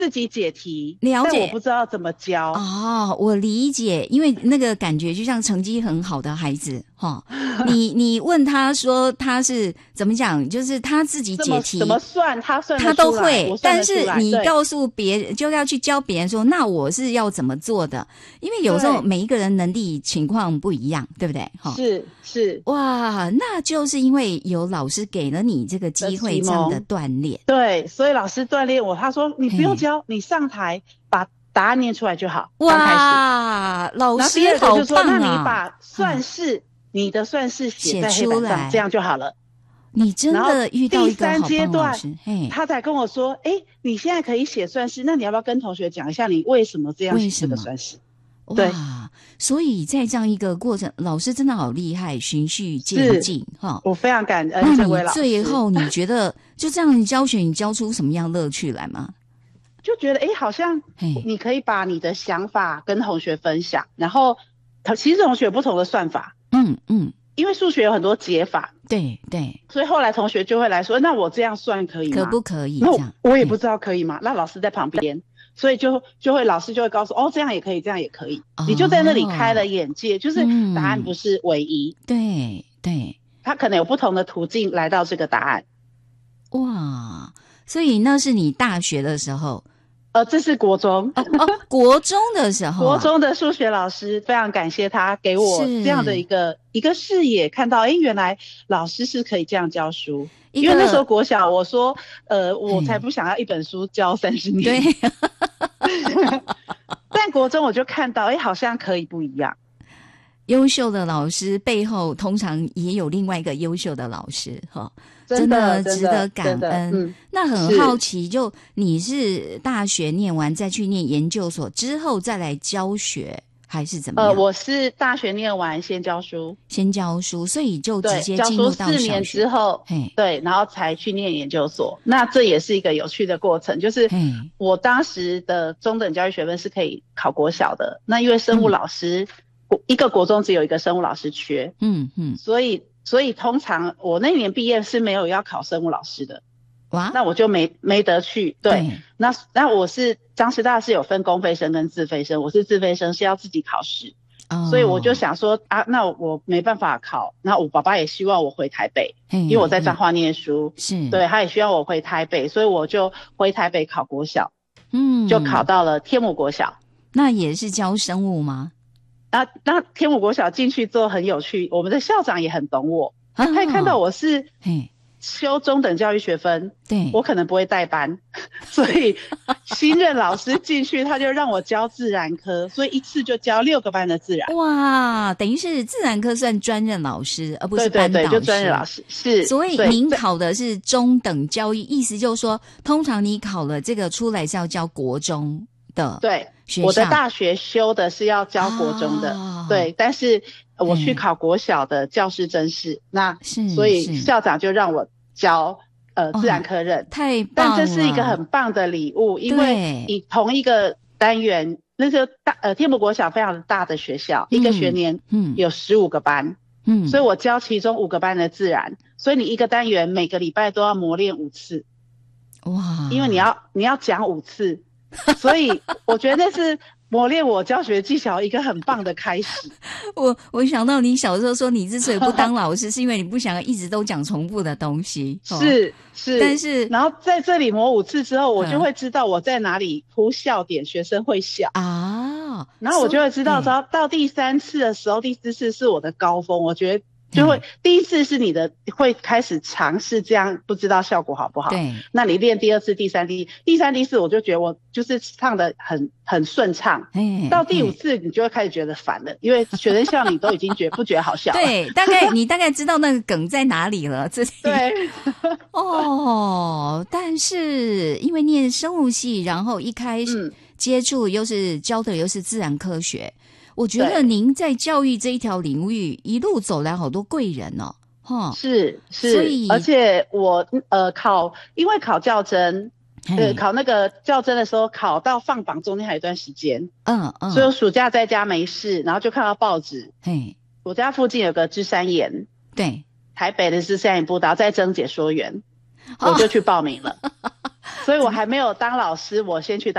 自己解题， 了解， 但我不知道怎么教。 哦，我理解，因为那个感觉就像成绩很好的孩子哈，你问他说他是怎么讲，就是他自己解题怎么算，他算得他都会， 我算但是得出来你告诉别人就要去教别人说，那我是要怎么做的？因为有时候每一个人能力情况不一样，对不对？哈， 是， 哇，那就是因为有老师给了你这个机会，这样的锻炼。 对，所以老师锻炼我，他说你不用教，你上台把答案念出来就好。 哇，老师好棒啊！ 那你把算式，你的算式写在黑板上，这样就好了。 你真的遇到一个好棒的老师。第3阶段，他才跟我说，你现在可以写算式，那你要不要跟同学讲一下你为什么这样写这个算式？对， 所以在这样一个过程，老师真的好厉害，循序渐进哈。 我非常感恩这位老师。 那你最后你觉得就这样教学，你教出什么样乐趣来吗？ 就觉得好像你可以把你的想法跟同学分享，然后其实同学有不同的算法，因为数学有很多解法， 对， 所以后来同学就会来说，那我这样算可以吗？ 可不可以？ 那我也不知道可以吗？那老师在旁边，所以老师就会告诉这样也可以，这样也可以，你就在那里开了眼界，就是答案不是唯一， 对， 他可能有不同的途径来到这个答案。 哇，所以那是你大学的时候。 这是国中国中的时候， 国中的数学老师，非常感谢他给我这样的一个视野，看到原来老师是可以这样教书。因为那时候国小，我说我才不想要一本书教30年，对。但国中我就看到好像可以不一样。 优秀的老师背后通常也有另外一个优秀的老师哈， 真的值得感恩。那很好奇，就你是大学念完再去念研究所之后再来教学，还是怎么样？ 我是大学念完先教书， 所以就直接进入到小学。教书4 年之后，对，然后才去念研究所。那这也是一个有趣的过程，就是我当时的中等教育学分是可以考国小的，那因为生物老师。一个国中只有一个生物老师缺，所以通常我那年毕业是没有要考生物老师的，哇，那我就没得去。对，那我是彰师大是有分公费生跟自费生，我是自费生是要自己考试，所以我就想说那我没办法考，那我爸爸也希望我回台北，因为我在彰化念书，对，他也希望我回台北，所以我就回台北考国小，就考到了天母国小。 那也是教生物吗？ 那天母国小进去之后很有趣，我们的校长也很懂我，他也看到我是修中等教育学分，对，我可能不会带班，所以新任老师进去他就让我教自然科，所以一次就教6个班的自然。 哇，等于是自然科算专任老师，而不是班导师。对， 就专任老师是。 所以您考的是中等教育，意思就是说，通常你考了这个出来是要教国中的。 对。我的大学修的是要教国中的，对，但是我去考国小的教师甄试，所以校长就让我教自然科任， 太棒了。 但这是一个很棒的礼物，因为你同一个单元，那个天母国小非常大的学校，一个学年有15个班，所以我教其中5个班的自然，所以你一个单元每个礼拜都要磨练5次，哇，因为你要讲5次。所以我觉得那是磨练我教学技巧一个很棒的开始。 我想到你小时候说你之所以不当老师是因为你不想一直都讲重复的东西， 是， 但是然后在这里磨5次之后，我就会知道我在哪里铺笑点，学生会笑啊，然后我就会知道到第3次的时候，第4次是我的高峰，我觉得就会第1次是你的会开始尝试这样，不知道效果好不好，对，那你练第2次第3第4我就觉得我就是唱的很顺畅，到第5次你就会开始觉得烦了，因为学生笑你都已经不觉得好笑了。 对，你大概知道那个梗在哪里了。 对但是因为念生物系，然后一开始接触教的又是自然科学，我觉得您在教育这一条领域一路走来好多贵人哦， 是，所以而且我因为考教甄，考那个教甄的时候，考到放榜中间还有一段时间，所以我暑假在家没事，然后就看到报纸，我家附近有个芝山岩，对，台北的芝山岩步道在征解说员，我就去报名了。 所以我还没有当老师，我先去当